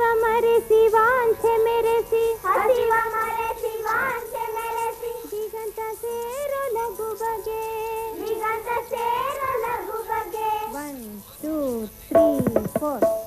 ಮರೆಸಿ ವಾಂಛೆ ಮೆರೆಸಿ ಹಸಿವ ಮರೆಸಿ ವಾಂಛೆ ಮೆರೆಸಿ ದಿಗಂತ ಸೇರೋ ಲಘು ಬಗೆ ದಿಗಂತ ಸೇರೋ ಲಘು ಬಗೆ 1 2 3 4